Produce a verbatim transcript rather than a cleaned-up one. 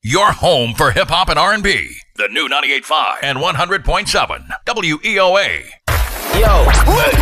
your home for hip-hop and R and B. The new ninety-eight point five and one hundred point seven W E O A. Yo,